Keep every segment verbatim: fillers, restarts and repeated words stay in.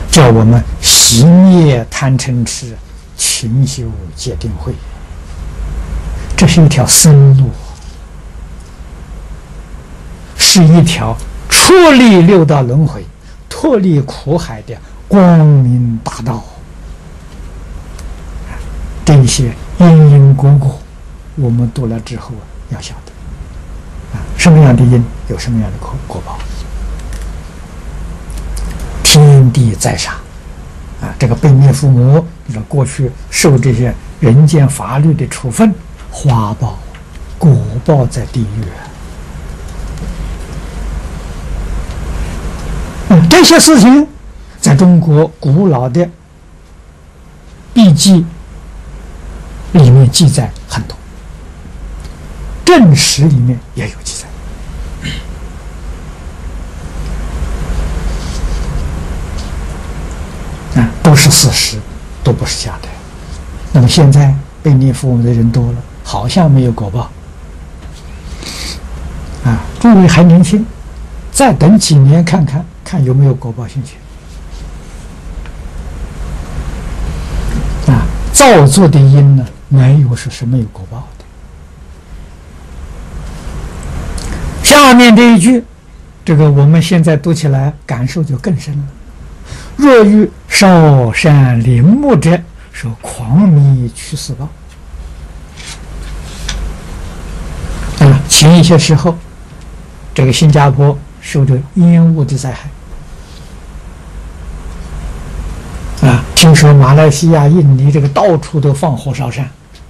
叫我们熄灭贪嗔痴，勤修戒定慧。这是一条生路，是一条出离六道轮回、脱离苦海的光明大道。这些因因果果，我们读了之后要晓得啊，什么样的因有什么样的果果报。天地在上啊，这个被灭父母，你说过去受这些人间法律的处分，花报、果报在地狱。嗯，这些事情在中国古老的笔记里面记载很多，正史里面也有记载。啊，都是事实，都不是假的。那么现在被念父母的人多了，好像没有果报。啊，诸位还年轻，再等几年看看，看有没有果报现前。啊，造作的因呢，没有说是没有果报的。下面这一句，这个我们现在读起来感受就更深了。若遇少善陵墓者，说狂迷取死报。啊，前一些时候，这个新加坡受着烟雾的灾害。啊，听说马来西亚、印尼这个到处都放火烧山。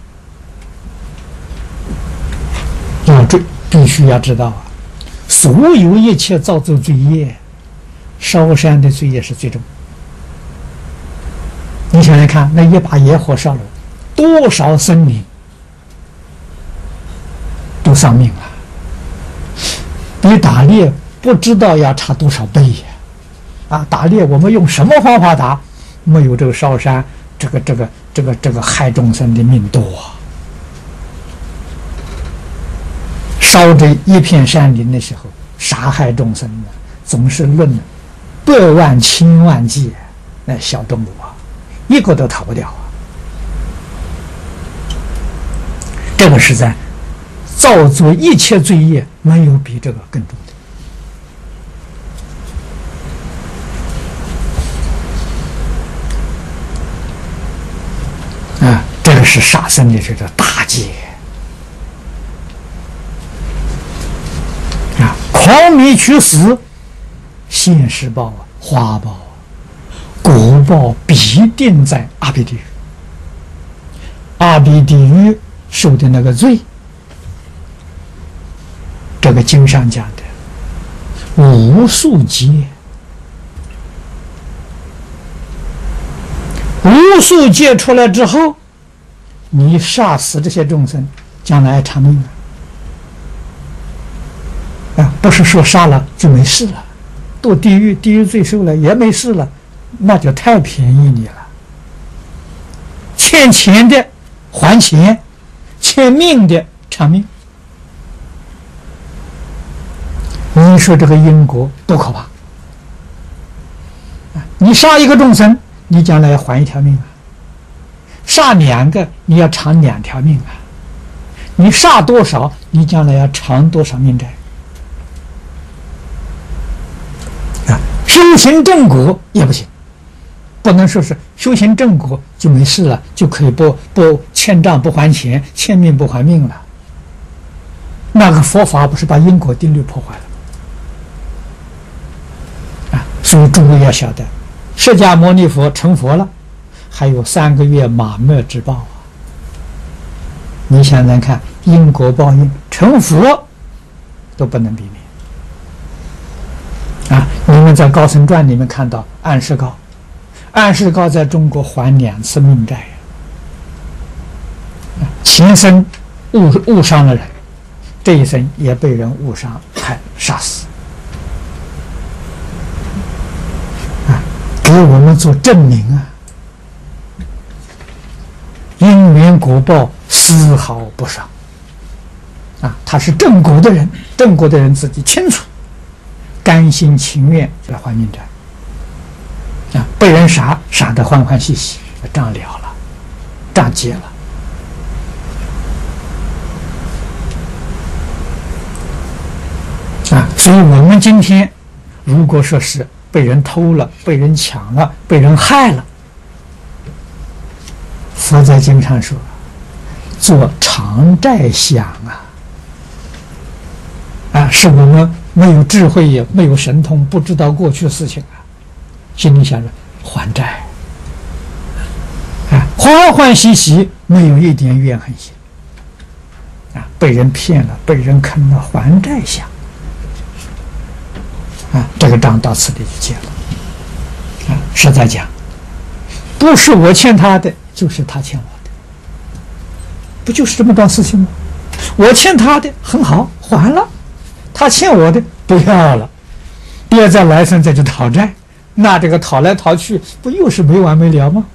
啊，这必须要知道啊，所有一切造作罪业，烧山的罪业是最重。你想想看，那一把野火烧了多少生灵都丧命了，比打猎不知道要差多少倍呀！啊，打猎我们用什么方法打？没有这个烧山，这个这个这个这个害众生的命多啊！烧这一片山林的时候，杀害众生呢，总是论百万千万计，那小动物啊，一个都逃不掉啊！这个是在造作一切罪业，没有比这个更重的啊！这个是杀生的这个大戒啊！狂迷取死，现世报啊，花报啊，果报必定在阿鼻地狱。阿鼻地狱受的那个罪，这个经上讲的无数劫，无数劫出来之后，你杀死这些众生，将来偿命啊！啊，不是说杀了就没事了，堕地狱，地狱罪受了也没事了，那就太便宜你了。欠钱的还钱，欠命的偿命。你说这个因果多可怕！你杀一个众生，你将来要还一条命啊；杀两个，你要偿两条命啊；你杀多少，你将来要偿多少命债啊！修行正果也不行，不能说是修行正果就没事了，就可以不不欠账不还钱，欠命不还命了。那个佛法不是把因果定律破坏了？所以诸位要晓得，释迦牟尼佛成佛了，还有三个月马灭之报啊！你想想看，因果报应，成佛都不能避免啊！你们在《高僧传》里面看到安世高，安世高在中国还两次命债呀、啊，前生误误伤了人，这一生也被人误伤，还杀死。给我们做证明啊！因缘果报丝毫不伤啊！他是正果的人，正果的人自己清楚，甘心情愿来还命债啊！ 被人杀，杀得欢欢喜喜，账了了，账结了。啊，所以我们今天如果说是被人偷了、被人抢了、被人害了，佛在经上说，做偿债想啊，啊，是我们没有智慧也没有神通，不知道过去的事情啊，心里想着还债，啊，欢欢喜喜，没有一点怨恨心，啊，被人骗了，被人坑了，还债想，啊，这个账到此地就结了，啊，实在讲，不是我欠他的，就是他欠我的，不就是这么桩事情吗？我欠他的很好，还了。他欠我的不要了，第二再来生再去讨债，那这个讨来讨去，不又是没完没了吗？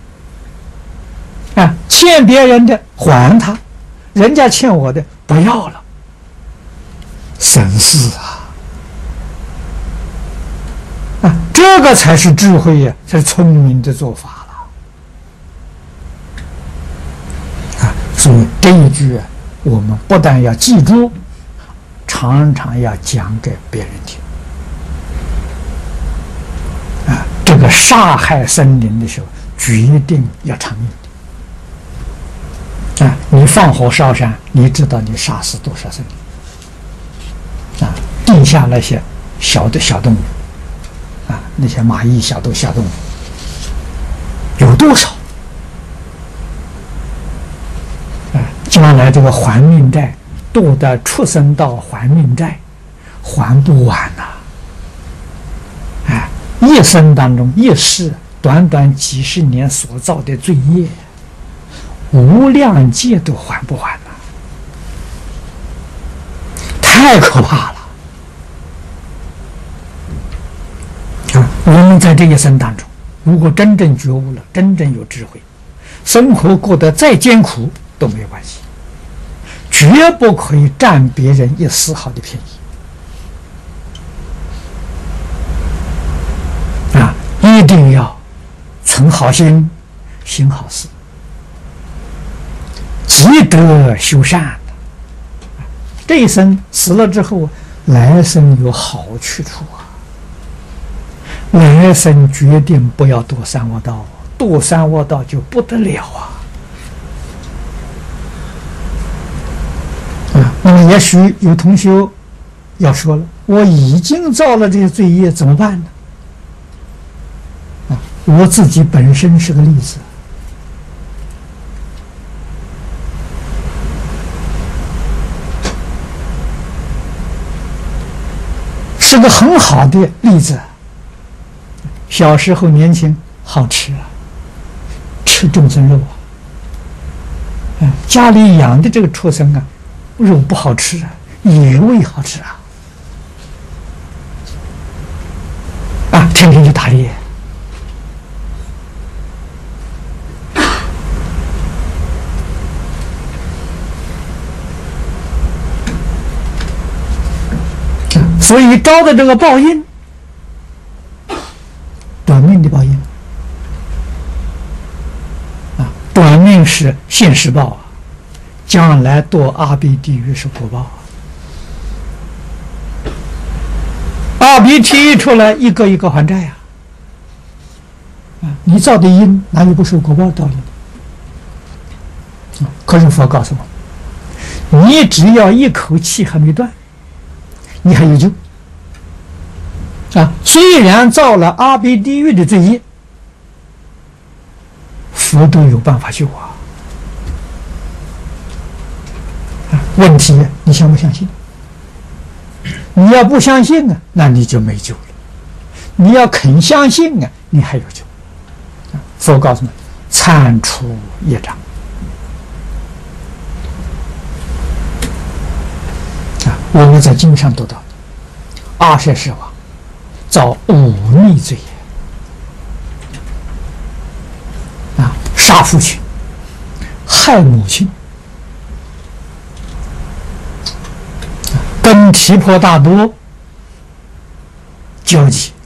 啊，欠别人的还他，人家欠我的不要了，省事啊！啊，这个才是智慧呀、啊，才是聪明的做法了。啊，所以这一句啊，我们不但要记住。常常要讲给别人听啊！这个杀害生灵的时候，决定要偿命的啊！你放火烧山，你知道你杀死多少生灵啊？地下那些小的小动物啊，那些蚂蚁、小动小动物有多少啊？将来这个还命债。堕的畜生道还命债，还不完呐、啊！哎，一生当中一世短短几十年所造的罪业，无量劫都还不完呐、啊！太可怕了！啊，我们在这一生当中，如果真正觉悟了，真正有智慧，生活过得再艰苦都没有关系。绝不可以占别人一丝毫的便宜啊！一定要存好心，行好事，积德修善。这一生死了之后，来生有好去处啊！来生决定不要堕三恶道，堕三恶道就不得了啊！那么也许有同学要说了，我已经造了这些罪业，怎么办呢？啊，我自己本身是个例子，是个很好的例子。小时候年轻好吃啊，吃众生肉啊，啊，家里养的这个畜生啊。肉不好吃啊，野味好吃啊！啊，天天去打猎。所以招的这个报应，短命的报应啊，短命是现世报啊。将来堕阿鼻地狱是果报，阿鼻地狱出来一个一个还债呀！啊，你造的因哪有不受果报的道理？啊，可是佛告诉我，你只要一口气还没断，你还有救。啊，虽然造了阿鼻地狱的罪业，佛都有办法救啊。问题你相不相信？你要不相信啊，那你就没救了。你要肯相信啊，你还有救。佛告诉你，铲除业障啊！我们在经上读到，阿舍世王造忤逆罪业啊，杀父亲，害母亲。跟提婆达多交集，